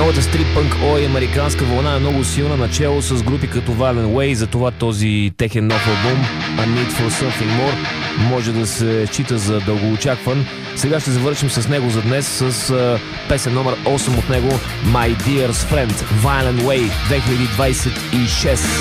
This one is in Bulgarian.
Новата стрит-пънк ой американска вълна е много силна, начало с групи като Violent Way, затова този техен нов албум A Need for Something More може да се счита за дългоочакван. Сега ще завършим с него за днес с песен номер 8 от него, My Dear's Friend, Violent Way 2026.